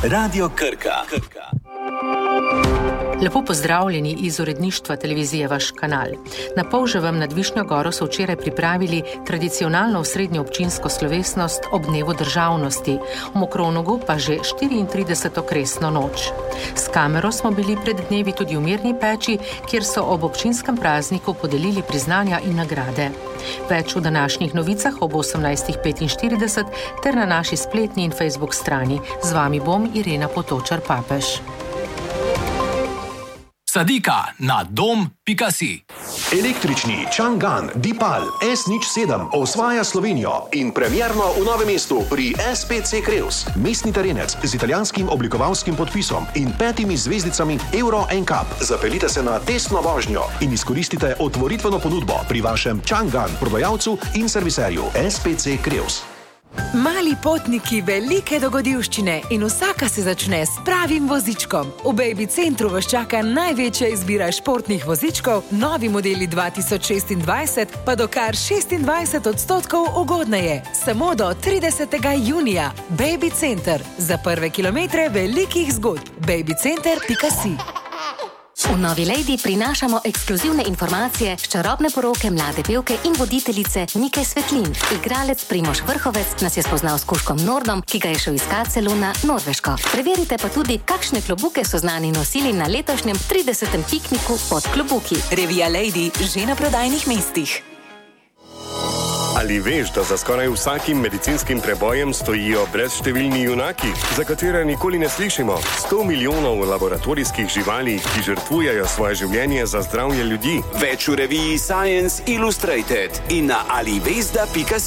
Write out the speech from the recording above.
Radio Krka. Lepo pozdravljeni iz uredništva televizije Vaš kanal. Na Polževem nad Višnjo goro so včeraj pripravili tradicionalno osrednjo občinsko slovesnost ob dnevu državnosti, v Mokronogu pa že 34. kresno noč. S kamero smo bili pred dnevi tudi v Mirni Peči, kjer so ob občinskem prazniku podelili priznanja in nagrade. Več v današnjih novicah ob 18:45 ter na naši spletni in Facebook strani. Z vami bom Irena Potočar-Papež. Sadika na dom.si. Električni Chang'an Dipal S07 osvaja Slovenijo in premierno v Novem mestu pri SPC Creus. Mestni terenec z italijanskim oblikovalskim podpisom in 5 zvezdicami Euro NCAP. Zapeljite se na testno vožnjo in izkoristite otvoritveno ponudbo pri vašem Chang'an prodajalcu in serviserju SPC Creus. Mali potniki, velike dogodivščine in vsaka se začne s pravim vozičkom. V Baby Centru vas čaka največja izbira športnih vozičkov, novi modeli 2026 pa do kar 26% ugodneje. Samo do 30. junija. Baby Center. Za prve kilometre velikih zgodb. babycenter.si. V Novi Lady prinašamo ekskluzivne informacije s čarobne poroke mlade pevke in voditeljice Nike Svetlin. Igralec Primož Vrhovec nas je spoznal s kužkom Nordom, ki ga je šel iskat celo na Norveško. Preverite pa tudi, kakšne klobuke so znani nosili na letošnjem 30. pikniku pod klobuki. Revija Lady že na prodajnih mestih. Ali veš, da za skoraj vsakim medicinskim prebojem stojijo brezštevilni junaki, za katere nikoli ne slišimo? 100 milijonov laboratorijskih živali, ki žrtvujejo svoje življenje za zdravje ljudi. Več v reviji Science Illustrated in na alivesda.si.